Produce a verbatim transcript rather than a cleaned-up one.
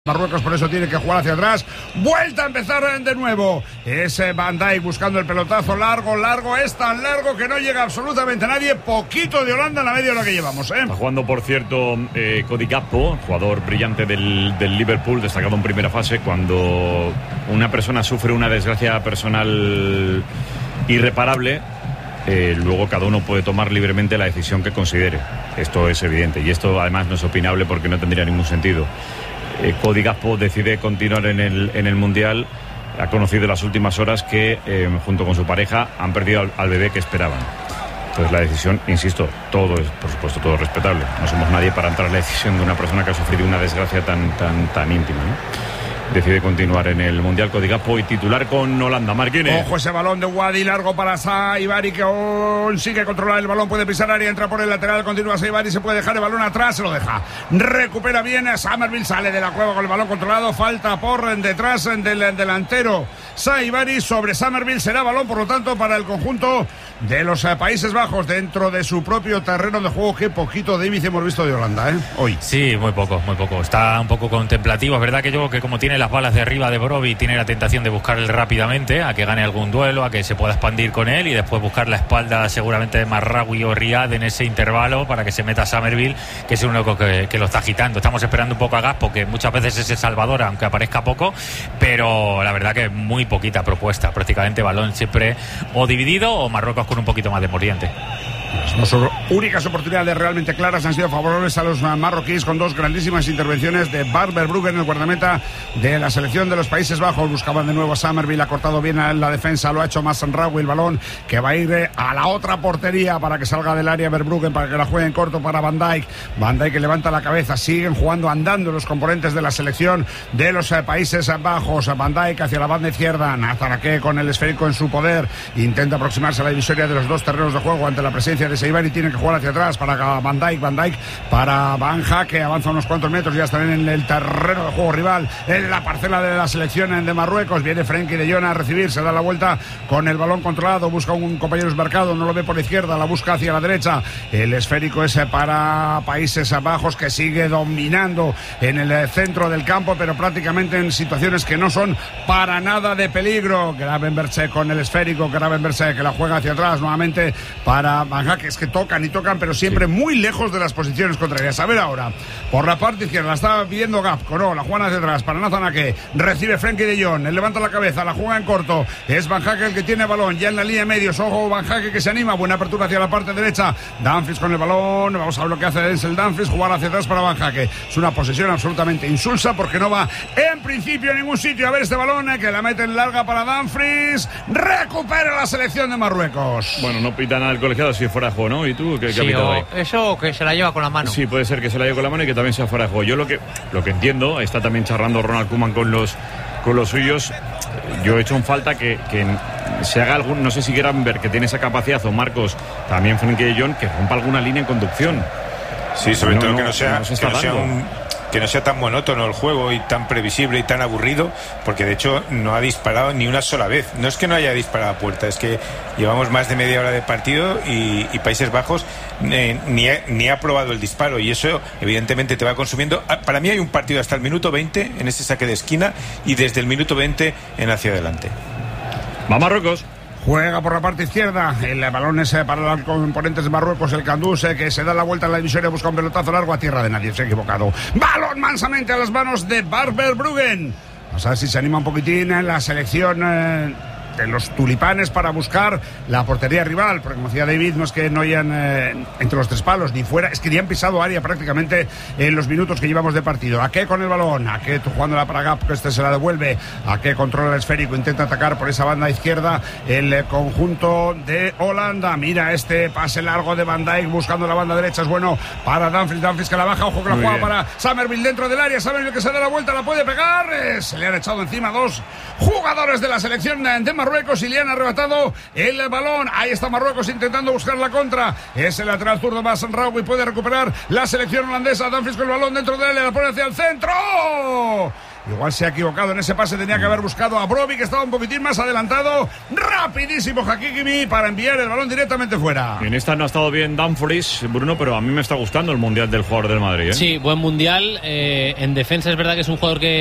Marruecos por eso tiene que jugar hacia atrás. Vuelta a empezar de nuevo. Ese Van Dijk buscando el pelotazo largo, largo, es tan largo que no llega absolutamente nadie. Poquito de Holanda en la media hora que llevamos, ¿eh? Está jugando, por cierto, eh, Cody Gakpo, jugador brillante del, del Liverpool, destacado en primera fase. Cuando una persona sufre una desgracia personal irreparable, eh, luego cada uno puede tomar libremente la decisión que considere. Esto es evidente y esto además no es opinable porque no tendría ningún sentido. Eh, Cody Gakpo decide continuar en el, en el Mundial. Ha conocido en las últimas horas que eh, junto con su pareja han perdido al, al bebé que esperaban. Entonces la decisión, insisto, todo es, por supuesto, todo respetable. No somos nadie para entrar en la decisión de una persona que ha sufrido una desgracia tan, tan, tan íntima, ¿no? Decide continuar en el Mundial Cody Gakpo y titular con Holanda. Marquine. Ojo ese balón de Wadi largo para Saibari, que consigue controlar el balón, puede pisar área, entra por el lateral, continúa Saibari, se puede dejar el balón atrás, se lo deja. Recupera bien, Summerville sale de la cueva con el balón controlado, falta por detrás del delantero Saibari sobre Summerville, será balón por lo tanto para el conjunto de los Países Bajos dentro de su propio terreno de juego. Qué poquito David hemos visto de Holanda, ¿eh? Hoy. Sí, muy poco, muy poco. Está un poco contemplativo. Es verdad que yo, que como tiene las balas de arriba de Brobbey, tiene la tentación de buscarle rápidamente, a que gane algún duelo, a que se pueda expandir con él y después buscar la espalda seguramente de Marraoui o Riyad en ese intervalo para que se meta Summerville, que es el único que, que lo está agitando. Estamos esperando un poco a Gakpo, que muchas veces es el salvador, aunque aparezca poco, pero la verdad que muy poquita propuesta. Prácticamente balón siempre o dividido o Marruecos con un poquito más de moriente. Las dos únicas oportunidades realmente claras han sido favorables a los marroquíes, con dos grandísimas intervenciones de Barber-Bruggen, el guardameta de la selección de los Países Bajos. Buscaban de nuevo a Summerville, ha cortado bien a la defensa, lo ha hecho Mazraoui, el balón que va a ir a la otra portería para que salga del área Verbruggen, para que la juegue en corto para Van Dijk. Van Dijk que levanta la cabeza, siguen jugando andando los componentes de la selección de los Países Bajos. Van Dijk hacia la banda izquierda, Nazaraké con el esférico en su poder, intenta aproximarse a la divisoria de los dos terrenos de juego ante la presencia de Saibari, tiene que jugar hacia atrás para Van Dijk, Van Dijk para Banja, que avanza unos cuantos metros, ya están en el terreno de juego rival, en la parcela de la selección de Marruecos. Viene Frenkie de Jong a recibir, se da la vuelta con el balón controlado, busca un compañero esbarcado, no lo ve por la izquierda, la busca hacia la derecha. El esférico es para Países Bajos, que sigue dominando en el centro del campo, pero prácticamente en situaciones que no son para nada de peligro. Gravenberch con el esférico, Gravenberch que la juega hacia atrás nuevamente para Banja, que es que tocan y tocan, pero siempre sí, muy lejos de las posiciones contrarias. A ver ahora, por la parte izquierda, la está viendo Gakpo, no, la juega hacia atrás para Nazaraké, recibe Frenkie de Jong, él levanta la cabeza, la juega en corto, es Van Hake el que tiene balón, ya en la línea de medios, ojo Van Hake que se anima, buena apertura hacia la parte derecha, Dumfries con el balón, vamos a ver lo que hace Denzel Dumfries, jugar hacia atrás para Van Hake, es una posesión absolutamente insulsa porque no va en principio a ningún sitio. A ver este balón, eh, que la mete en larga para Dumfries, recupera la selección de Marruecos. Bueno, no pita nada el colegiado si fuera de juego, ¿no? ¿Y tú qué, qué sí, o eso que se la lleva con la mano? Sí, puede ser que se la lleve con la mano y que también sea fuera de juego. Yo lo que, lo que entiendo, está también charlando Ronald Koeman con los, con los suyos. Yo he hecho en falta que, que se haga algún, no sé si quieran ver que tiene esa capacidad, o Marcos, también Frenkie de Jong, que rompa alguna línea en conducción. Sí, sobre no, todo no, que no sea, no se que no sea un... que no sea tan monótono el juego y tan previsible y tan aburrido, porque de hecho no ha disparado ni una sola vez. No es que no haya disparado a puerta, es que llevamos más de media hora de partido y, y Países Bajos eh, ni, ha, ni ha probado el disparo, y eso evidentemente te va consumiendo. Para mí hay un partido hasta el minuto veinte en ese saque de esquina y desde el minuto veinte en hacia adelante. Va Marruecos. Juega por la parte izquierda, el balón es para los componentes de Marruecos, el Candús, que se da la vuelta en la divisoria, busca un pelotazo largo a tierra de nadie, se ha equivocado. Balón mansamente a las manos de Barber-Bruggen. Vamos a ver si se anima un poquitín en la selección eh, de los tulipanes para buscar la portería rival, porque como decía David, no es que no hayan eh, entre los tres palos ni fuera, es que ya han pisado área prácticamente en los minutos que llevamos de partido. Ake con el balón, Ake jugándola para Gakpo, que este se la devuelve, Ake controla el esférico, intenta atacar por esa banda izquierda el eh, conjunto de Holanda. Mira este pase largo de Van Dijk buscando la banda derecha, es bueno para Dumfries, Dumfries que la baja, ojo que la Muy juega bien para Summerville dentro del área, Summerville que se da la vuelta, la puede pegar, eh, se le han echado encima dos jugadores de la selección de Marruecos y le han arrebatado el balón. Ahí está Marruecos intentando buscar la contra. Es el lateral zurdo Mazraoui, puede recuperar la selección holandesa. Dumfries con el balón dentro de él, la pone hacia el centro. Igual se ha equivocado en ese pase, tenía que haber buscado a Brobbey, que estaba un poquitín más adelantado. Rapidísimo Hakimi para enviar el balón directamente fuera. En esta no ha estado bien Dumfries, Bruno, pero a mí me está gustando el mundial del jugador del Madrid, ¿eh? Sí, buen mundial. Eh, en defensa es verdad que es un jugador que